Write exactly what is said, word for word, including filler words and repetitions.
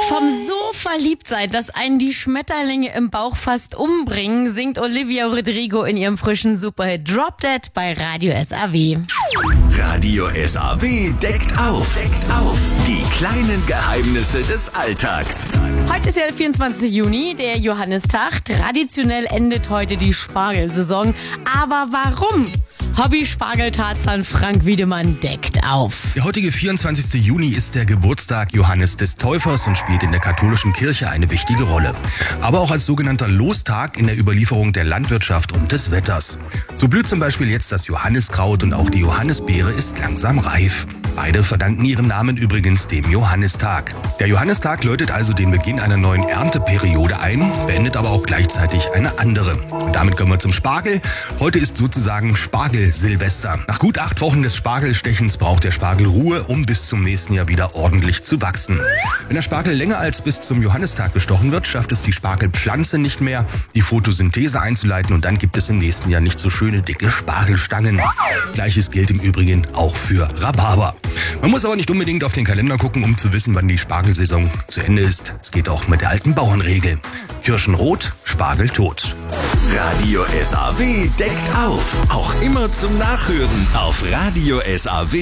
Vom so verliebt sein, dass einen die Schmetterlinge im Bauch fast umbringen, singt Olivia Rodrigo in ihrem frischen Superhit Drop Dead bei Radio S A W. Radio S A W deckt auf. Deckt auf. Die kleinen Geheimnisse des Alltags. Heute ist ja der vierundzwanzigste Juni, der Johannistag. Traditionell endet heute die Spargelsaison. Aber warum? Hobby-Spargeltarzan Frank Wiedemann deckt auf. Der heutige vierundzwanzigste Juni ist der Geburtstag Johannes des Täufers und spielt in der katholischen Kirche eine wichtige Rolle. Aber auch als sogenannter Lostag in der Überlieferung der Landwirtschaft und des Wetters. So blüht zum Beispiel jetzt das Johanniskraut und auch die Johannisbeere ist langsam reif. Beide verdanken ihren Namen übrigens dem Johannistag. Der Johannistag läutet also den Beginn einer neuen Ernteperiode ein, beendet aber auch gleichzeitig eine andere. Und damit kommen wir zum Spargel. Heute ist sozusagen Spargel-Silvester. Nach gut acht Wochen des Spargelstechens braucht der Spargel Ruhe, um bis zum nächsten Jahr wieder ordentlich zu wachsen. Wenn der Spargel länger als bis zum Johannistag bestochen wird, schafft es die Spargelpflanze nicht mehr, die Photosynthese einzuleiten und dann gibt es im nächsten Jahr nicht so schöne dicke Spargelstangen. Gleiches gilt im Übrigen auch für Rhabarber. Man muss aber nicht unbedingt auf den Kalender gucken, um zu wissen, wann die Spargelsaison zu Ende ist. Es geht auch mit der alten Bauernregel. Kirschen rot, Spargel tot. Radio S A W deckt auf. Auch immer zum Nachhören auf Radio S A W.